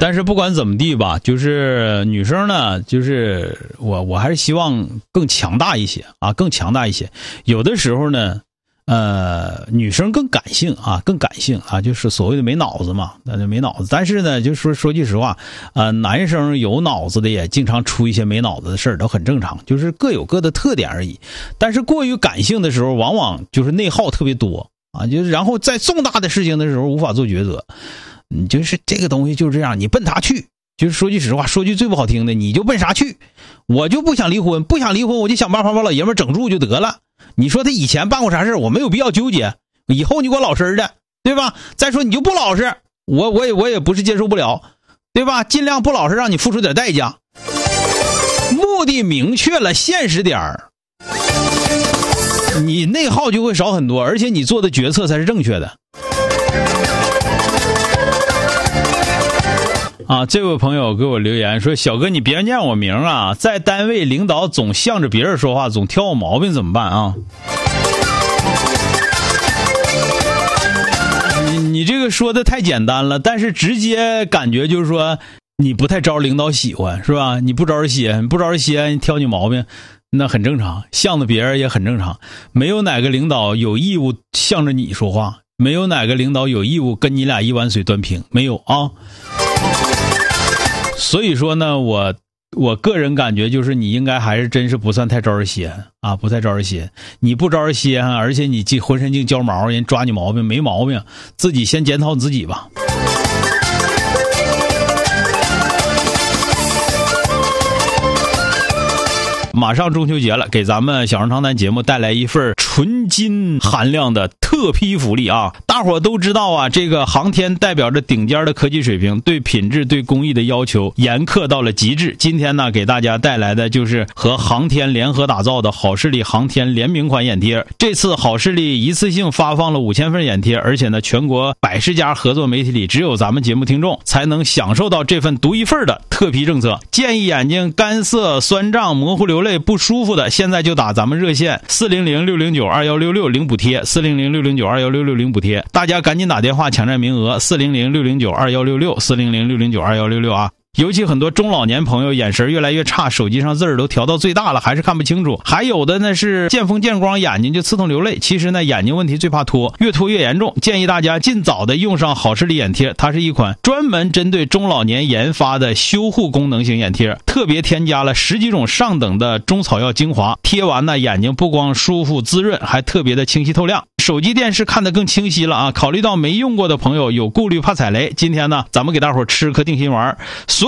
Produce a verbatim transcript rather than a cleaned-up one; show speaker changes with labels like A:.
A: 但是不管怎么地吧，就是女生呢，就是我我还是希望更强大一些啊，更强大一些。有的时候呢，呃，女生更感性啊，更感性啊，就是所谓的没脑子嘛，那就没脑子。但是呢，就说说句实话，呃，男生有脑子的也经常出一些没脑子的事儿，都很正常，就是各有各的特点而已。但是过于感性的时候，往往就是内耗特别多啊，就是然后在重大的事情的时候无法做抉择。你就是这个东西就是这样，你奔他去，就是说句实话，说句最不好听的，你就奔啥去？我就不想离婚，不想离婚，我就想办法把老爷们整住就得了。你说他以前办过啥事，我没有必要纠结，以后你给我老实的，对吧？再说你就不老实，我我也我也不是接受不了，对吧？尽量不老实，让你付出点代价。目的明确了，现实点儿，你内耗就会少很多，而且你做的决策才是正确的。啊，这位朋友给我留言说，小哥你别念我名啊，在单位领导总向着别人说话，总挑我毛病怎么办啊？你你这个说的太简单了，但是直接感觉就是说你不太招领导喜欢，是吧？你不招人稀罕，不招人稀罕挑你毛病，那很正常，向着别人也很正常。没有哪个领导有义务向着你说话，没有哪个领导有义务跟你俩一碗水端平，没有啊。所以说呢，我我个人感觉就是你应该还是真是不算太招人稀罕啊，不太招人稀罕。你不招人稀罕，而且你浑身净焦毛，人抓你毛病没毛病，自己先检讨自己吧。马上中秋节了，给咱们小声长谈节目带来一份纯金含量的特批福利啊！大伙都知道啊，这个航天代表着顶尖的科技水平，对品质对工艺的要求严苛到了极致。今天呢，给大家带来的就是和航天联合打造的好视力航天联名款眼贴。这次好视力一次性发放了五千份眼贴，而且呢，全国百十家合作媒体里只有咱们节目听众才能享受到这份独一份的特批政策。建议眼睛干涩、酸胀、模糊流泪不舒服的，现在就打咱们热线四零零六零九二幺六六领补贴，四零零六零九二幺六六领补贴，大家赶紧打电话抢占名额，四零零六零九二幺六六，四零零六零九二幺六六啊！尤其很多中老年朋友眼神越来越差，手机上字儿都调到最大了，还是看不清楚。还有的呢是见风见光，眼睛就刺痛流泪。其实呢，眼睛问题最怕脱，越脱越严重。建议大家尽早的用上好视力眼贴，它是一款专门针对中老年研发的修护功能型眼贴，特别添加了十几种上等的中草药精华，贴完呢眼睛不光舒服滋润，还特别的清晰透亮。手机电视看得更清晰了啊！考虑到没用过的朋友有顾虑怕踩雷，今天呢咱们给大伙吃颗定心丸。